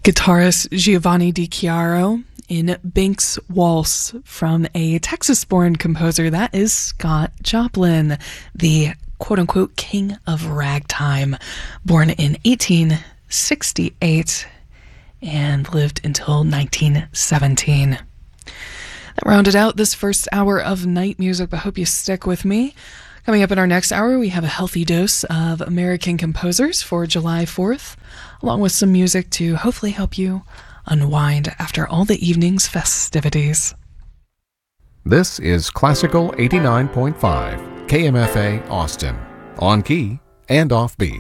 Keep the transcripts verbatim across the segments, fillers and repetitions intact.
Guitarist Giovanni Di Chiaro in Banks Waltz from a Texas-born composer. That is Scott Joplin, the quote-unquote king of ragtime, born in eighteen sixty-eight and lived until nineteen seventeen. That rounded out this first hour of Night Music, but I hope you stick with me. Coming up in our next hour, we have a healthy dose of American composers for July fourth, along with some music to hopefully help you unwind after all the evening's festivities. This is Classical eighty-nine point five, K M F A Austin, on key and offbeat.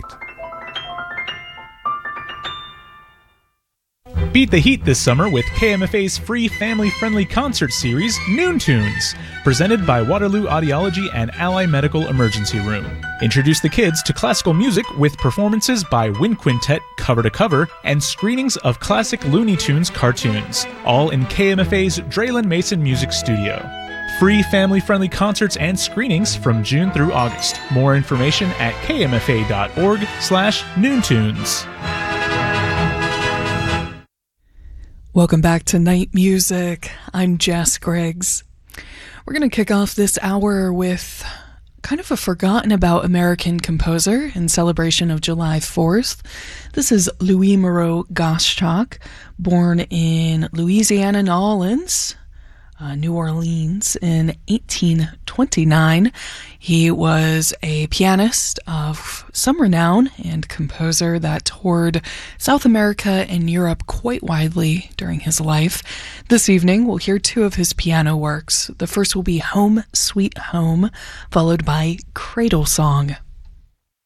Beat the heat this summer with K M F A's free family-friendly concert series, Noon Tunes, presented by Waterloo Audiology and Ally Medical Emergency Room. Introduce the kids to classical music with performances by Wind Quintet cover to cover and screenings of classic Looney Tunes cartoons, all in K M F A's Draylen Mason Music Studio. Free family-friendly concerts and screenings from June through August. More information at kmfa.org slash noontunes. Welcome back to Night Music. I'm Jess Griggs. We're going to kick off this hour with kind of a forgotten about American composer in celebration of July fourth. This is Louis Moreau Gottschalk, born in Louisiana, New Orleans, uh, New Orleans in eighteen twenty-nine. He was a pianist of some renown and composer that toured South America and Europe quite widely during his life. This evening, we'll hear two of his piano works. The first will be Home Sweet Home, followed by Cradle Song.